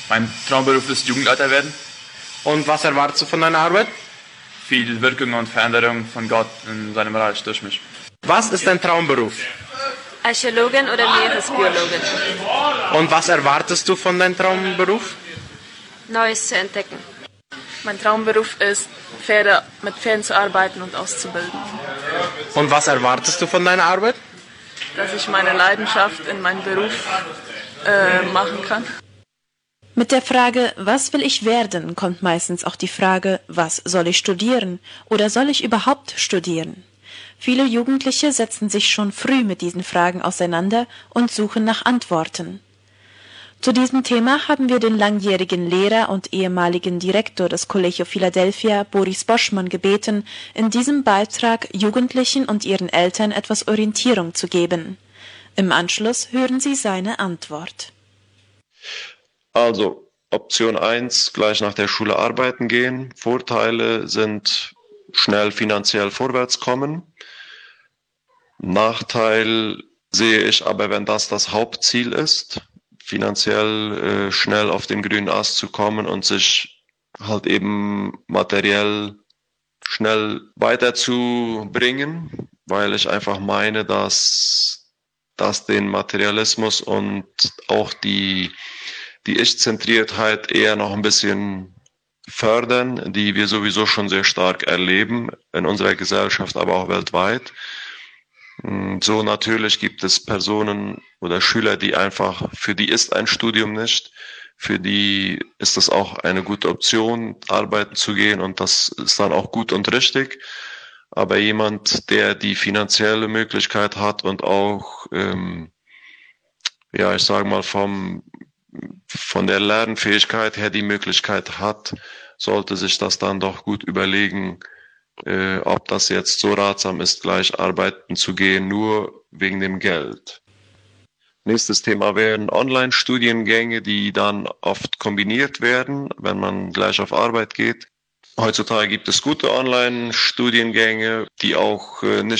Mein Traumberuf ist Jugendleiter werden. Und was erwartest du von deiner Arbeit? Viel Wirkung und Veränderung von Gott in seinem Reich durch mich. Was ist dein Traumberuf? Archäologin oder Meeresbiologin? Und was erwartest du von deinem Traumberuf? Neues zu entdecken. Mein Traumberuf ist, mit Pferden zu arbeiten und auszubilden. Und was erwartest du von deiner Arbeit? Dass ich meine Leidenschaft in meinen Beruf machen kann. Mit der Frage, was will ich werden, kommt meistens auch die Frage, was soll ich studieren oder soll ich überhaupt studieren? Viele Jugendliche setzen sich schon früh mit diesen Fragen auseinander und suchen nach Antworten. Zu diesem Thema haben wir den langjährigen Lehrer und ehemaligen Direktor des Collegio Philadelphia, Boris Boschmann, gebeten, in diesem Beitrag Jugendlichen und ihren Eltern etwas Orientierung zu geben. Im Anschluss hören Sie seine Antwort. Also, Option 1, gleich nach der Schule arbeiten gehen. Vorteile sind schnell finanziell vorwärts kommen. Nachteil sehe ich aber, wenn das Hauptziel ist, finanziell schnell auf den grünen Ast zu kommen und sich halt eben materiell schnell weiterzubringen, weil ich einfach meine, dass das den Materialismus und auch die Ich-Zentriertheit eher noch ein bisschen fördern, die wir sowieso schon sehr stark erleben in unserer Gesellschaft, aber auch weltweit. So natürlich gibt es Personen oder Schüler, die einfach, für die ist ein Studium nicht, für die ist es auch eine gute Option, arbeiten zu gehen und das ist dann auch gut und richtig. Aber jemand, der die finanzielle Möglichkeit hat und auch, ich sage mal, von der Lernfähigkeit her die Möglichkeit hat, sollte sich das dann doch gut überlegen, ob das jetzt so ratsam ist, gleich arbeiten zu gehen, nur wegen dem Geld. Nächstes Thema wären Online-Studiengänge, die dann oft kombiniert werden, wenn man gleich auf Arbeit geht. Heutzutage gibt es gute Online-Studiengänge, die auch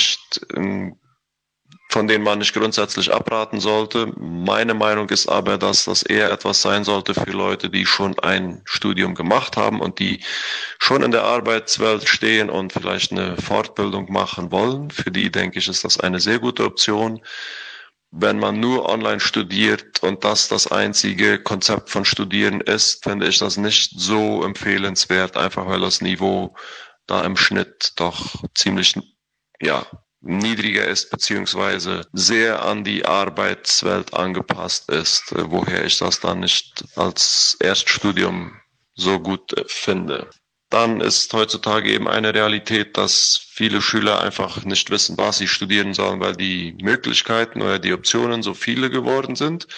von denen man nicht grundsätzlich abraten sollte. Meine Meinung ist aber, dass das eher etwas sein sollte für Leute, die schon ein Studium gemacht haben und die schon in der Arbeitswelt stehen und vielleicht eine Fortbildung machen wollen. Für die, denke ich, ist das eine sehr gute Option. Wenn man nur online studiert und das einzige Konzept von Studieren ist, finde ich das nicht so empfehlenswert, einfach weil das Niveau da im Schnitt doch ziemlich, niedriger ist, beziehungsweise sehr an die Arbeitswelt angepasst ist, woher ich das dann nicht als Erststudium so gut finde. Dann ist heutzutage eben eine Realität, dass viele Schüler einfach nicht wissen, was sie studieren sollen, weil die Möglichkeiten oder die Optionen so viele geworden sind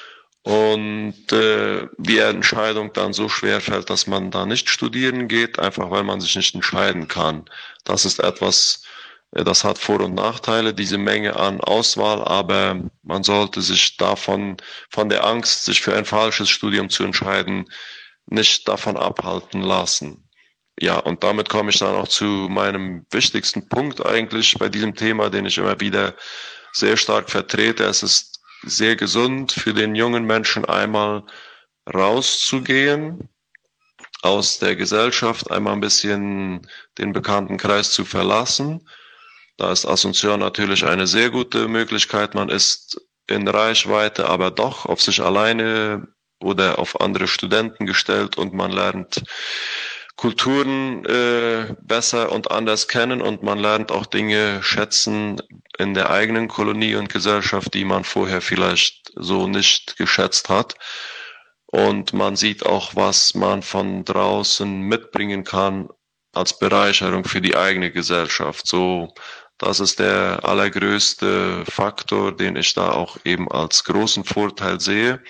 und die Entscheidung dann so schwer fällt, dass man da nicht studieren geht, einfach weil man sich nicht entscheiden kann. Das ist etwas, das hat Vor- und Nachteile, diese Menge an Auswahl, aber man sollte sich von der Angst, sich für ein falsches Studium zu entscheiden, nicht davon abhalten lassen. Ja, und damit komme ich dann auch zu meinem wichtigsten Punkt eigentlich bei diesem Thema, den ich immer wieder sehr stark vertrete. Es ist sehr gesund für den jungen Menschen einmal rauszugehen aus der Gesellschaft, einmal ein bisschen den bekannten Kreis zu verlassen. Da ist Asunción natürlich eine sehr gute Möglichkeit. Man ist in Reichweite, aber doch auf sich alleine oder auf andere Studenten gestellt und man lernt Kulturen besser und anders kennen und man lernt auch Dinge schätzen in der eigenen Kolonie und Gesellschaft, die man vorher vielleicht so nicht geschätzt hat. Und man sieht auch, was man von draußen mitbringen kann als Bereicherung für die eigene Gesellschaft. So, das ist der allergrößte Faktor, den ich da auch eben als großen Vorteil sehe.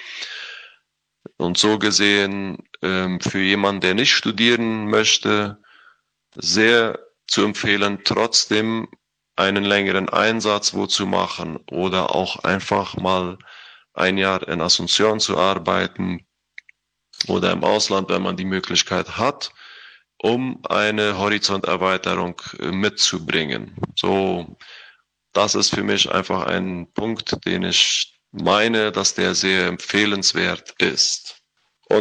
Und so gesehen für jemanden, der nicht studieren möchte, sehr zu empfehlen, trotzdem einen längeren Einsatz wo zu machen oder auch einfach mal ein Jahr in Asunción zu arbeiten oder im Ausland, wenn man die Möglichkeit hat, um eine Horizonterweiterung mitzubringen. So, das ist für mich einfach ein Punkt, den ich meine, dass der sehr empfehlenswert ist.